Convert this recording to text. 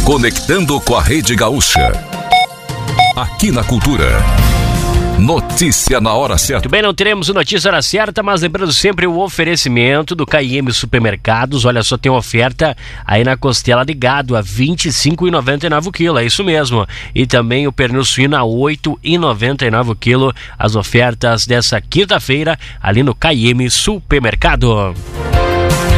Conectando com a Rede Gaúcha. Aqui na Cultura. Notícia na hora certa. Muito bem, não teremos notícia na hora certa, mas lembrando sempre o oferecimento do KM Supermercados. Olha só, tem oferta aí na costela de gado a R$ 25,99 o quilo, é isso mesmo. E também o pernil suíno a R$ 8,99 o quilo. As ofertas dessa quinta-feira ali no KM Supermercado.